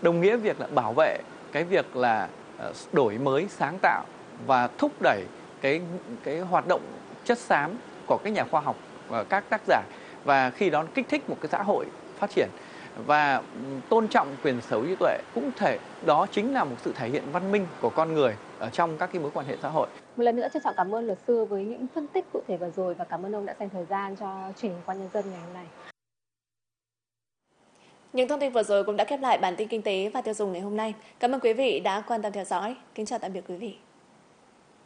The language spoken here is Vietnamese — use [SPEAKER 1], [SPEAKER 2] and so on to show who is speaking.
[SPEAKER 1] đồng nghĩa việc là bảo vệ cái việc là đổi mới, sáng tạo và thúc đẩy cái hoạt động chất xám của các nhà khoa học và các tác giả, và khi đó kích thích một cái xã hội phát triển và tôn trọng quyền sở hữu trí tuệ, cũng thể đó chính là một sự thể hiện văn minh của con người ở trong các cái mối quan hệ xã hội.
[SPEAKER 2] Một lần nữa trân trọng cảm ơn luật sư với những phân tích cụ thể vừa rồi và cảm ơn ông đã dành thời gian cho truyền hình Công an Nhân dân ngày hôm nay.
[SPEAKER 3] Những thông tin vừa rồi cũng đã khép lại bản tin kinh tế và tiêu dùng ngày hôm nay. Cảm ơn quý vị đã quan tâm theo dõi. Kính chào tạm biệt quý vị.